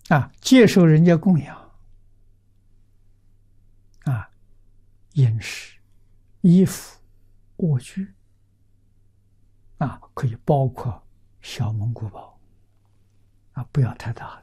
接受人家供养饮食、衣服、卧具可以包括小蒙古包不要太大